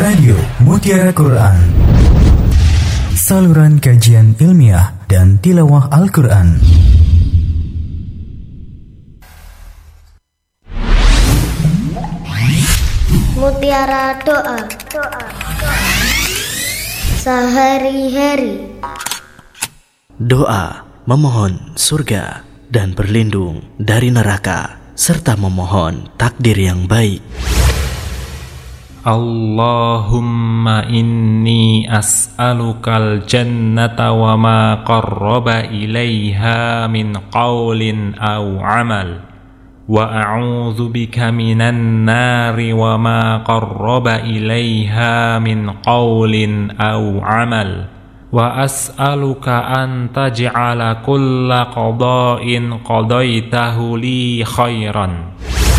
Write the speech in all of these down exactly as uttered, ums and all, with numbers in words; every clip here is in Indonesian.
Radio Mutiara Quran, saluran kajian ilmiah dan tilawah Al-Quran. Mutiara doa, doa, doa. Sehari-hari. Doa memohon surga dan berlindung dari neraka, serta memohon takdir yang baik. Allahumma inni as'alukal jannata wa ma qarraba ilaiha min qawlin aw amal, wa a'udzu bika minan nari wa ma qarraba ilaiha min qawlin aw amal, wa as'aluka an taj'ala kulla qada'in qadaitahu li khairan.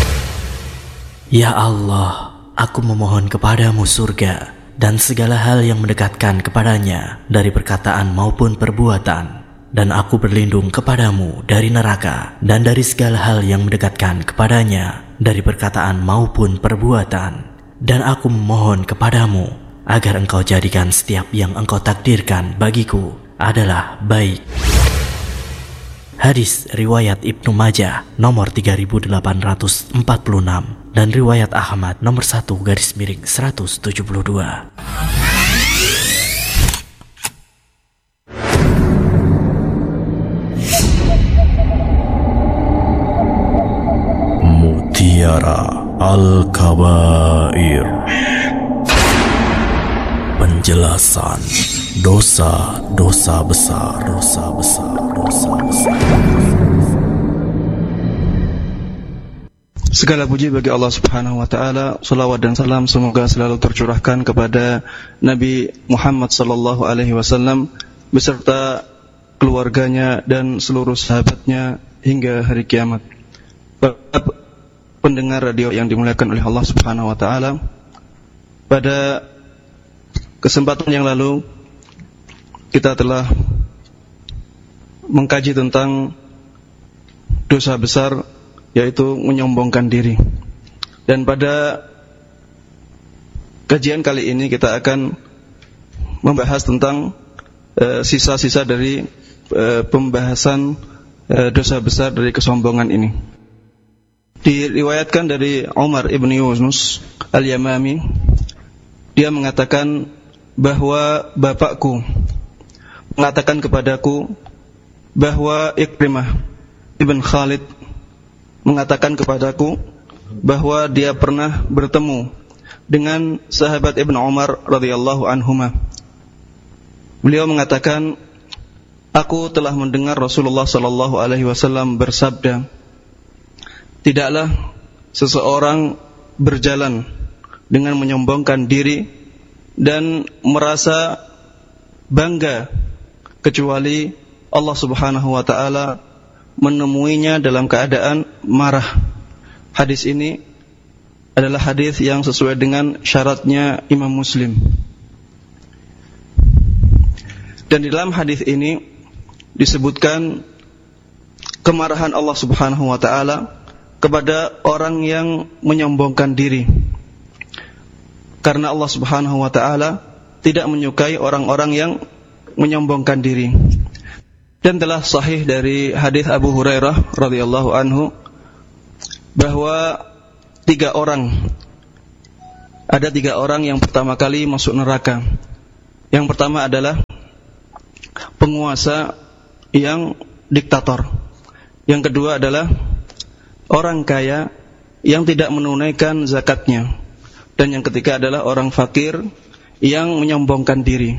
Ya Allah, aku memohon kepadamu surga dan segala hal yang mendekatkan kepadanya dari perkataan maupun perbuatan, dan aku berlindung kepadamu dari neraka dan dari segala hal yang mendekatkan kepadanya dari perkataan maupun perbuatan, dan aku memohon kepadamu agar engkau jadikan setiap yang engkau takdirkan bagiku adalah baik. Hadis riwayat Ibnu Majah nomor tiga ribu delapan ratus empat puluh enam dan riwayat Ahmad nomor satu garis miring seratus tujuh puluh dua. Mutiara Al-Kabair, penjelasan dosa-dosa besar, dosa besar, dosa besar. Segala puji bagi Allah Subhanahu wa taala, salawat dan salam semoga selalu tercurahkan kepada Nabi Muhammad sallallahu alaihi wasallam beserta keluarganya dan seluruh sahabatnya hingga hari kiamat. Pendengar radio yang dimuliakan oleh Allah Subhanahu wa taala, pada kesempatan yang lalu kita telah mengkaji tentang dosa besar, yaitu menyombongkan diri. Dan pada kajian kali ini kita akan membahas tentang uh, sisa-sisa dari uh, pembahasan uh, dosa besar dari kesombongan ini. Diriwayatkan dari Umar ibn Yunus al-Yamami, dia mengatakan bahwa bapakku mengatakan kepadaku bahwa Ikrimah ibn Khalid mengatakan kepadaku bahwa dia pernah bertemu dengan sahabat Ibn Umar radhiyallahu anhuma. Beliau mengatakan, aku telah mendengar Rasulullah sallallahu alaihi wasallam bersabda, tidaklah seseorang berjalan dengan menyombongkan diri dan merasa bangga kecuali Allah Subhanahu wa taala menemuinya dalam keadaan marah. Hadis ini adalah hadis yang sesuai dengan syaratnya Imam Muslim. Dan di dalam hadis ini disebutkan kemarahan Allah Subhanahu wa taala kepada orang yang menyombongkan diri. Karena Allah Subhanahu wa taala tidak menyukai orang-orang yang menyombongkan diri. Dan telah sahih dari hadis Abu Hurairah radhiyallahu anhu bahwa tiga orang ada tiga orang yang pertama kali masuk neraka. Yang pertama adalah penguasa yang diktator. Yang kedua adalah orang kaya yang tidak menunaikan zakatnya. Dan yang ketiga adalah orang fakir yang menyombongkan diri.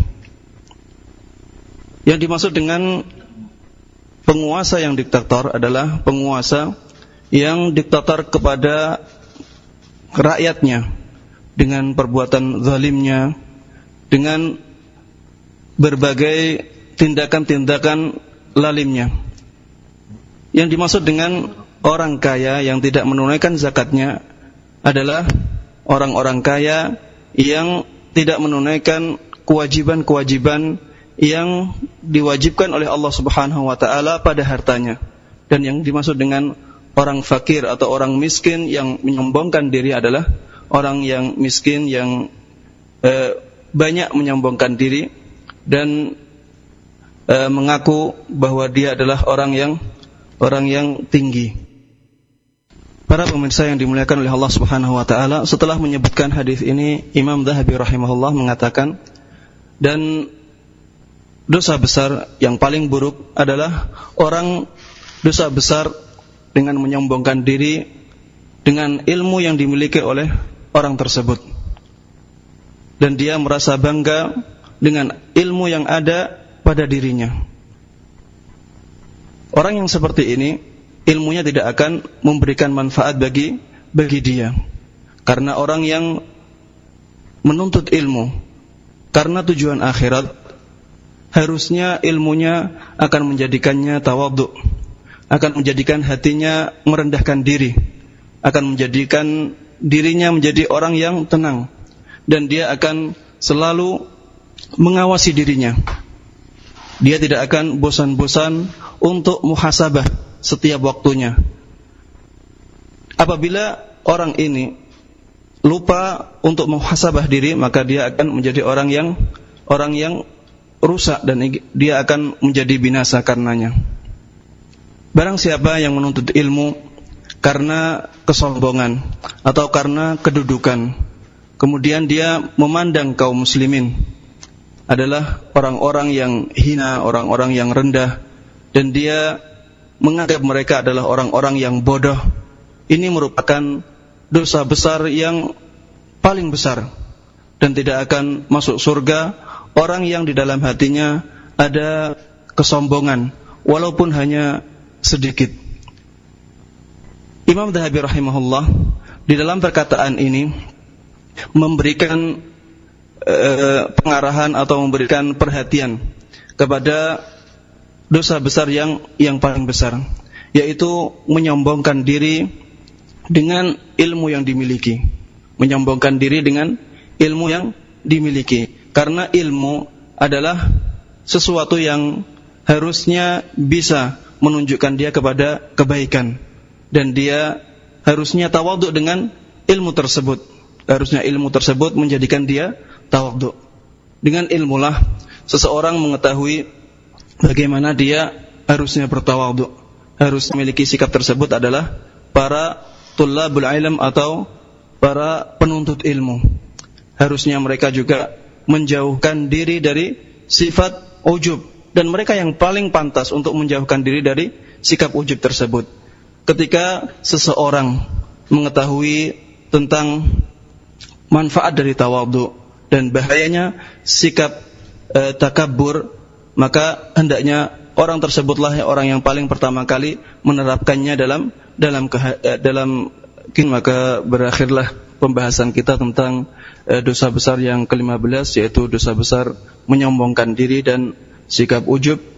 Yang dimaksud dengan penguasa yang diktator adalah penguasa yang diktator kepada rakyatnya dengan perbuatan zalimnya, dengan berbagai tindakan-tindakan lalimnya. Yang dimaksud dengan orang kaya yang tidak menunaikan zakatnya adalah orang-orang kaya yang tidak menunaikan kewajiban-kewajiban yang diwajibkan oleh Allah Subhanahu wa taala pada hartanya. Dan yang dimaksud dengan orang fakir atau orang miskin yang menyombongkan diri adalah orang yang miskin yang eh, banyak menyombongkan diri dan eh, mengaku bahwa dia adalah orang yang orang yang tinggi. Para pemirsa yang dimuliakan oleh Allah Subhanahu wa taala, setelah menyebutkan hadis ini, Imam Dzahabi rahimahullah mengatakan, dan dosa besar yang paling buruk adalah orang dosa besar dengan menyombongkan diri dengan ilmu yang dimiliki oleh orang tersebut, dan dia merasa bangga dengan ilmu yang ada pada dirinya. Orang yang seperti ini ilmunya tidak akan memberikan manfaat bagi bagi dia, karena orang yang menuntut ilmu karena tujuan akhirat, harusnya ilmunya akan menjadikannya tawadhu, akan menjadikan hatinya merendahkan diri, akan menjadikan dirinya menjadi orang yang tenang, dan dia akan selalu mengawasi dirinya. Dia tidak akan bosan-bosan untuk muhasabah setiap waktunya. Apabila orang ini lupa untuk muhasabah diri, maka dia akan menjadi orang yang orang yang rusak, dan dia akan menjadi binasa karenanya. Barang siapa yang menuntut ilmu karena kesombongan atau karena kedudukan, kemudian dia memandang kaum muslimin adalah orang-orang yang hina, orang-orang yang rendah, dan dia menganggap mereka adalah orang-orang yang bodoh, ini merupakan dosa besar yang paling besar, dan tidak akan masuk surga orang yang di dalam hatinya ada kesombongan walaupun hanya sedikit. Imam Dzahabi rahimahullah di dalam perkataan ini memberikan eh, pengarahan atau memberikan perhatian kepada dosa besar yang yang paling besar, yaitu menyombongkan diri dengan ilmu yang dimiliki. Menyombongkan diri dengan ilmu yang dimiliki. Karena ilmu adalah sesuatu yang harusnya bisa menunjukkan dia kepada kebaikan, dan dia harusnya tawadhu dengan ilmu tersebut. Harusnya ilmu tersebut menjadikan dia tawadhu. Dengan ilmulah seseorang mengetahui bagaimana dia harusnya bertawadhu, harus memiliki sikap tersebut adalah para tullabul ilm atau para penuntut ilmu. Harusnya mereka juga menjauhkan diri dari sifat ujub, dan mereka yang paling pantas untuk menjauhkan diri dari sikap ujub tersebut. Ketika seseorang mengetahui tentang manfaat dari tawadhu dan bahayanya sikap e, takabbur, maka hendaknya orang tersebutlah orang yang paling pertama kali menerapkannya dalam dalam keha, dalam maka berakhirlah pembahasan kita tentang eh, dosa besar yang kelima belas, yaitu dosa besar menyombongkan diri dan sikap ujub.